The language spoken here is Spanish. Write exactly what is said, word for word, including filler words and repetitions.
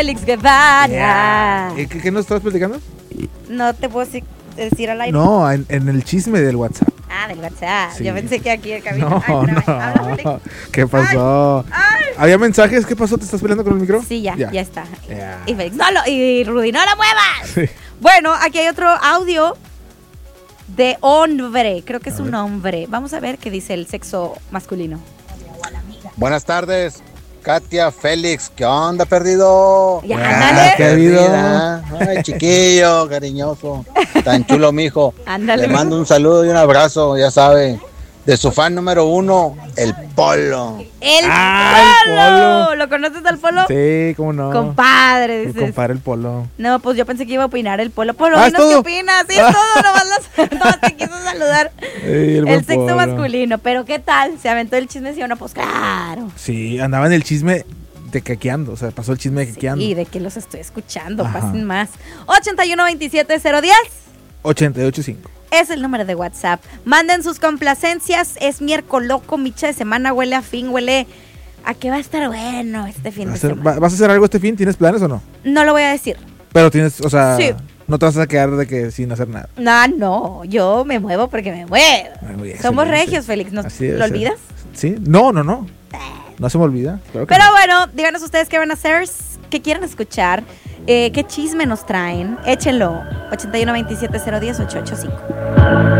Félix Guevara. Yeah. ¿Qué, ¿Qué nos estabas platicando? No te puedo decir al aire. No, en, en el chisme del WhatsApp. Ah, del WhatsApp. Sí. Yo pensé que aquí el camino. No, Ay, no. Habla, Félix. ¿Qué pasó? Ay, ay. ¿Había mensajes? ¿Qué pasó? ¿Te estás peleando con el micro? Sí, ya, ya, ya está. Yeah. Y Félix, no lo, y Rudy, no la muevas. Sí. Bueno, aquí hay otro audio de hombre. Creo que es A un ver. hombre. Vamos a ver qué dice el sexo masculino. Buenas tardes, Katia, Félix, ¿qué onda, perdido? Ya, Ah, ándale. ¿qué ha habido? Perdida. Ay, chiquillo, cariñoso, tan chulo, mijo. Ándale. Le mando un saludo y un abrazo, ya sabe, de su fan número uno, el Polo. El, Ah, el polo. Polo. ¿Lo conoces al Polo? Sí, cómo no. Compadre, Mi dices. compadre el Polo. No, pues yo pensé que iba a opinar el Polo. Polo, Ah, ¿es dinos qué todo? opinas. Sí, es todo, nomás, las- nomás te quiso saludar. Ey, El, buen sexo Polo. masculino, pero ¿qué tal? ¿Se aventó el chisme sí o no? Pues claro. Sí, andaba en el chisme de caqueando. O sea, pasó el chisme de caqueando. Y de que los estoy escuchando, Ajá. pasen más. ochenta y uno veintisiete cero diez ochenta y ocho cinco. es el número de WhatsApp. Manden sus complacencias. Es miércoles loco, micha de semana, huele a fin, huele a que va a estar bueno este fin de ¿Vas a hacer- semana. va- ¿Vas a hacer algo este fin? ¿Tienes planes o no? No lo voy a decir. Pero tienes, o sea, Sí. no te vas a quedar de que sin hacer nada. No, no, yo me muevo porque me muevo. Muy Somos excelente. regios, Félix. ¿No, Así debe ¿Lo ser. olvidas? Sí, no, no, no. No se me olvida. Claro que Pero no. bueno, díganos ustedes qué van a hacer, qué quieren escuchar, eh, qué chisme nos traen. Échenlo. ochenta y uno veintisiete cero diez ocho ocho cinco.